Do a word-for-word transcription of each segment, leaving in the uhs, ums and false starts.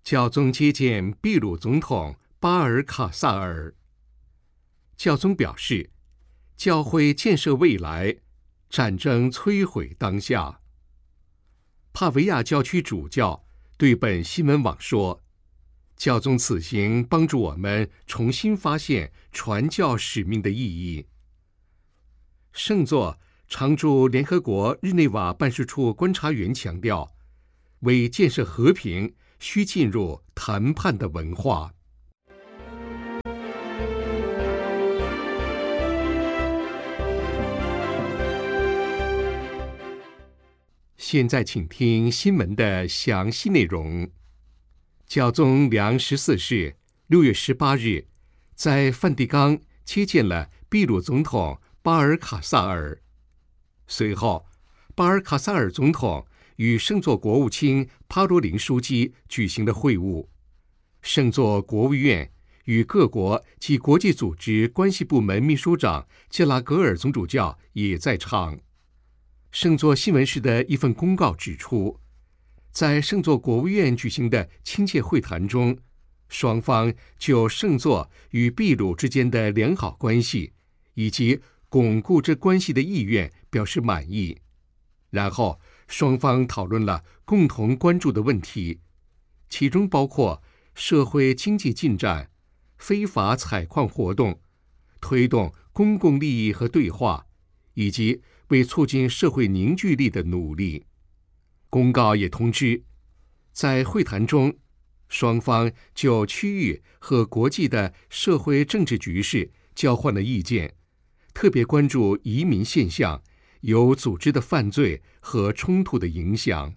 教宗接见秘鲁总统巴尔卡萨尔。教宗表示，教会建设未来，战争摧毁当下。帕维亚教区主教对本新闻网说，教宗此行帮助我们重新发现传教使命的意义。圣座常驻联合国日内瓦办事处观察员强调，为建设和平，需进入谈判的文化。现在请听新闻的详细内容。教宗良十四世六月十八日在梵蒂冈接见了秘鲁总统巴尔卡萨尔。随后，巴尔卡萨尔总统与圣座国务卿帕罗林书记举行了会晤。圣座国务院与各国及国际组织关系部门秘书长切拉格尔总主教也在场。圣座新闻室的一份公告指出，在圣座国务院举行的亲切会谈中，双方就圣座与秘鲁之间的良好关系以及巩固这关系的意愿表示满意。然后双方讨论了共同关注的问题，其中包括社会经济进展、非法采矿活动、推动公共利益和对话，以及为促进社会凝聚力的努力。公告也通知，在会谈中，双方就区域和国际的社会政治局势交换了意见，特别关注移民现象、有组织的犯罪和冲突的影响。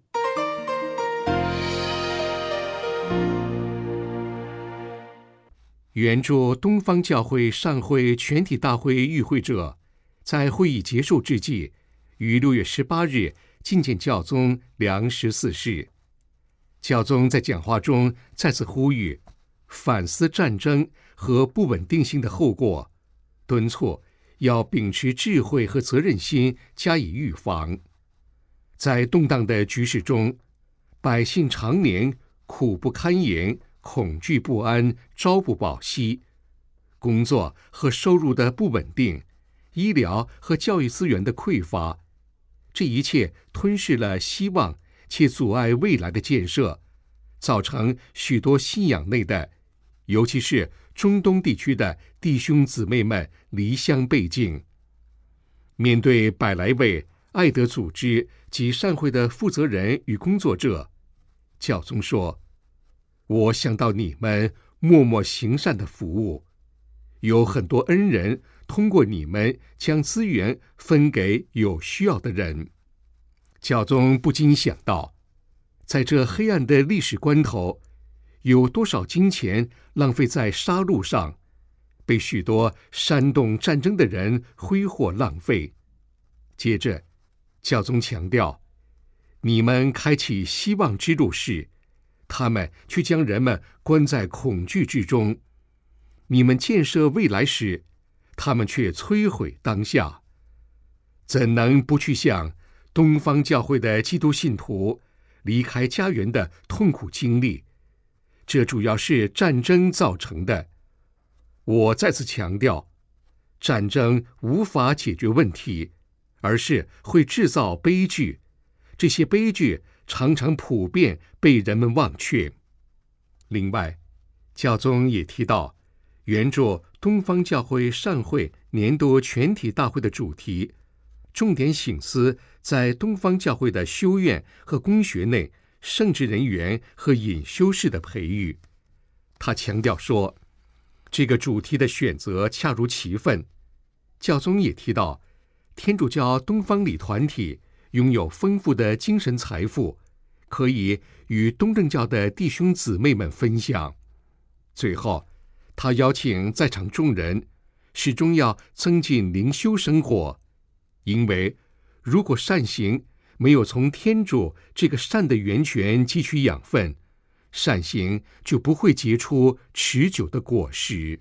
援助东方教会上会全体大会与会者在会议结束之际，于六月十八日觐见教宗良十四世。教宗在讲话中再次呼吁反思战争和不稳定性的后果，敦促要秉持智慧和责任心加以预防。在动荡的局势中，百姓常年苦不堪言，恐惧不安，朝不保夕，工作和收入的不稳定，医疗和教育资源的匮乏，这一切吞噬了希望，且阻碍未来的建设，造成许多信仰内的，尤其是中东地区的弟兄姊妹们离乡背井。面对百来位爱德组织及善会的负责人与工作者，教宗说，我想到你们默默行善的服务，有很多恩人通过你们将资源分给有需要的人。教宗不禁想到，在这黑暗的历史关头，有多少金钱浪费在杀戮上，被许多煽动战争的人挥霍浪费。接着，教宗强调，你们开启希望之路时，他们却将人们关在恐惧之中；你们建设未来时，他们却摧毁当下。怎能不去向东方教会的基督信徒离开家园的痛苦经历？这主要是战争造成的。我再次强调，战争无法解决问题，而是会制造悲剧。这些悲剧常常普遍被人们忘却。另外，教宗也提到，援助东方教会善会年度全体大会的主题，重点省思在东方教会的修院和公学内圣职人员和隐修士的培育。他强调说，这个主题的选择恰如其分。教宗也提到，天主教东方礼团体拥有丰富的精神财富，可以与东正教的弟兄姊妹们分享。最后，他邀请在场众人始终要增进灵修生活，因为如果善行没有从天主这个善的源泉汲取养分，善行就不会结出持久的果实。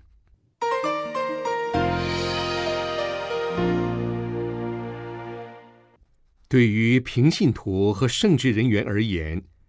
对于平信徒和圣职人员而言，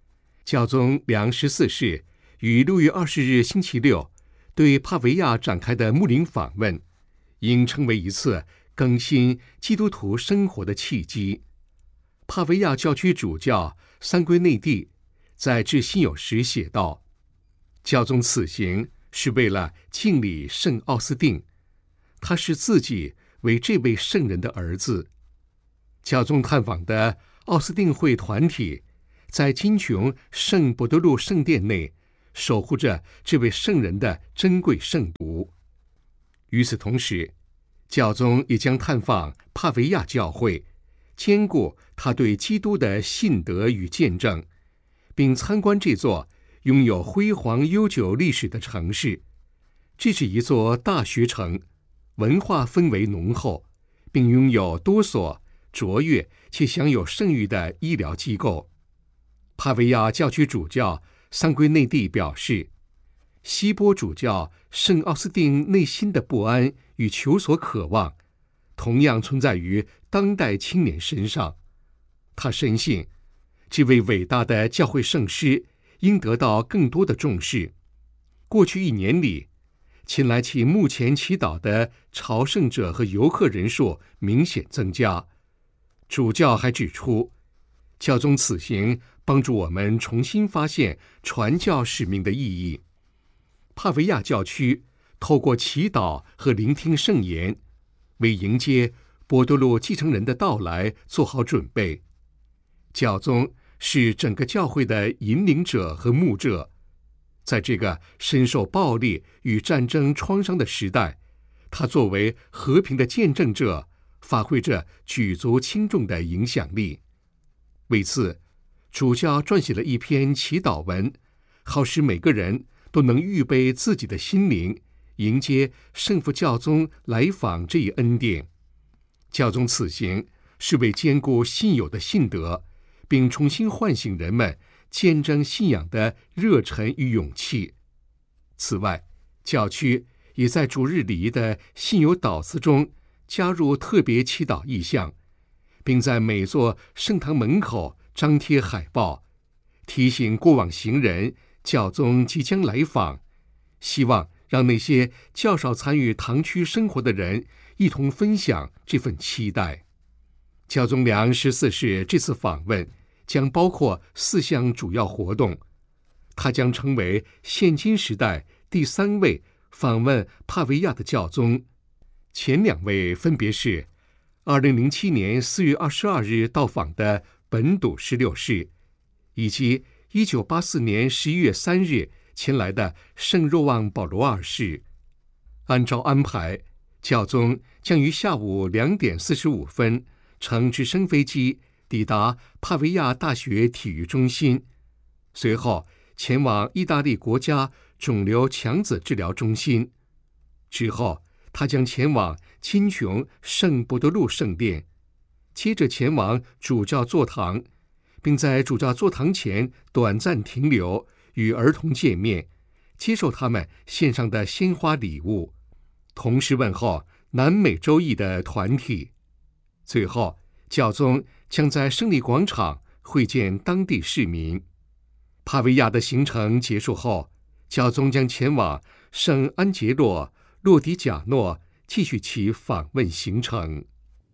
教宗良十四世于六月二十日星期六对帕维亚展开的牧灵访问，应称为一次更新基督徒生活的契机。帕维亚教区主教桑圭内蒂在致信友时写道：教宗此行是为了敬礼圣奥斯定，他视自己为这位圣人的儿子。教宗探访的奥斯定会团体在金琼圣伯多禄圣殿内守护着这位圣人的珍贵圣读。与此同时，教宗也将探访帕维亚教会，兼顾他对基督的信德与见证，并参观这座拥有辉煌悠久历史的城市。这是一座大学城，文化氛围浓厚，并拥有多所卓越且享有盛誉的医疗机构。帕维亚教区主教桑圭内蒂表示，西波主教圣奥斯定内心的不安与求索渴望，同样存在于当代青年身上。他深信，这位伟大的教会圣师应得到更多的重视。过去一年里，前来其墓前祈祷的朝圣者和游客人数明显增加。主教还指出，教宗此行帮助我们重新发现传教使命的意义。帕维亚教区透过祈祷和聆听圣言，为迎接波多禄继承人的到来做好准备。教宗是整个教会的引领者和牧者，在这个深受暴力与战争创伤的时代，他作为和平的见证者，发挥着举足轻重的影响力。为此，主教撰写了一篇祈祷文，好使每个人都能预备自己的心灵，迎接圣父教宗来访这一恩典。教宗此行是为兼顾信友的信德，并重新唤醒人们见证信仰的热忱与勇气。此外，教区也在主日礼仪的信友祷词中加入特别祈祷意象，并在每座圣堂门口张贴海报，提醒过往行人教宗即将来访，希望让那些较少参与堂区生活的人一同分享这份期待。教宗良十四世这次访问将包括四项主要活动，他将成为现今时代第三位访问帕维亚的教宗。前两位分别是二零零七年四月二十二日到访的本笃十六世，以及一九八四年十一月三日前来的圣若望保罗二世。按照安排，教宗将于下午两点四十五分乘直升飞机抵达帕维亚大学体育中心，随后前往意大利国家肿瘤强子治疗中心。之后，他将前往金琼圣伯多禄圣殿，接着前往主教座堂，并在主教座堂前短暂停留，与儿童见面，接受他们献上的鲜花礼物，同时问候南美洲裔的团体。最后，教宗将在胜利广场会见当地市民。帕维亚的行程结束后，教宗将前往圣安杰洛、洛迪贾诺，继续其访问行程。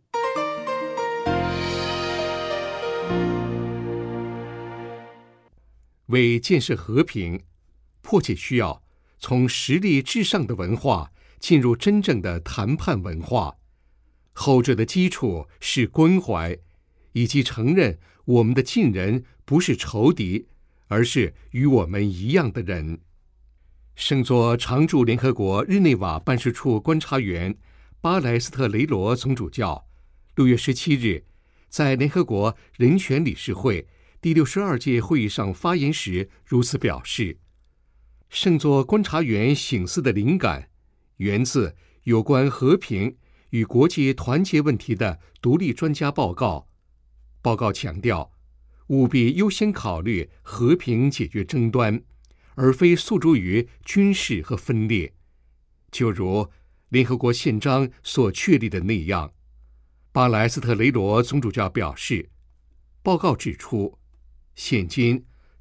为建设和平，迫切需要从实力至上的文化进入真正的谈判文化。后者的基础是关怀，以及承认我们的近人不是仇敌，而是与我们一样的人。圣座常驻联合国日内瓦办事处观察员巴莱斯特雷罗总主教六月十七日在联合国人权理事会第六十二届会议上发言时如此表示：圣座观察员省思的灵感源自有关和平与国际团结问题的独立专家报告。报告强调，务必优先考虑和平解决争端，而非诉诸于军事和分裂。就如联合国宪章所确立的那样，巴莱斯特雷罗总主教表示，报告指出，现今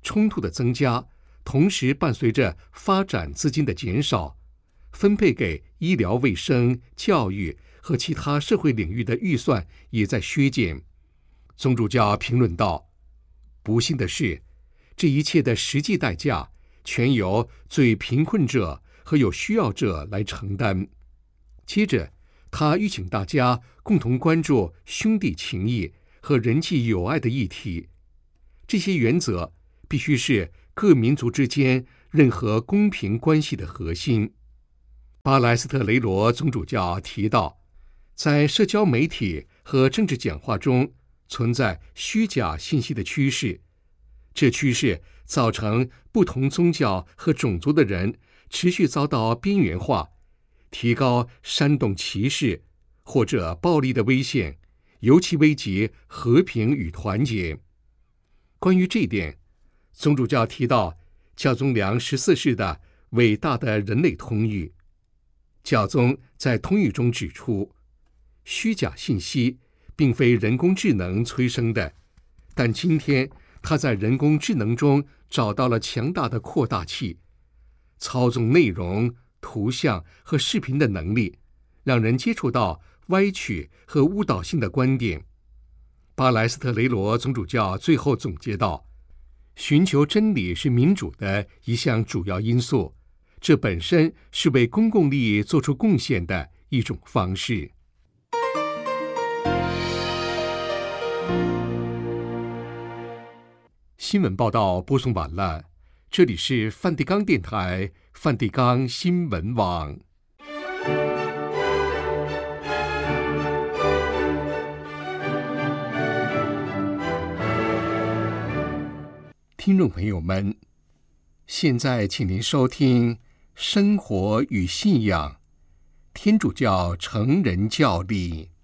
冲突的增加，同时伴随着发展资金的减少，分配给医疗卫生、教育和其他社会领域的预算也在削减。宗主教评论道：不幸的是，这一切的实际代价全由最贫困者和有需要者来承担。接着，他吁请大家共同关注兄弟情谊和人际友爱的议题，这些原则必须是各民族之间任何公平关系的核心。巴莱斯特雷罗宗主教提到，在社交媒体和政治讲话中存在虚假信息的趋势，这趋势造成不同宗教和种族的人持续遭到边缘化，提高煽动歧视或者暴力的危险，尤其危及和平与团结。关于这一点，宗主教提到教宗良十四世的伟大的人类通谕。教宗在通谕中指出，虚假信息并非人工智能催生的，但今天他在人工智能中找到了强大的扩大器，操纵内容、图像和视频的能力，让人接触到歪曲和误导性的观点。巴莱斯特雷罗总主教最后总结道：寻求真理是民主的一项主要因素，这本身是为公共利益做出贡献的一种方式。新闻报道播送完了，这里是梵蒂冈电台梵蒂冈新闻网。听众朋友们，现在请您收听《生活与信仰》天主教成人教理。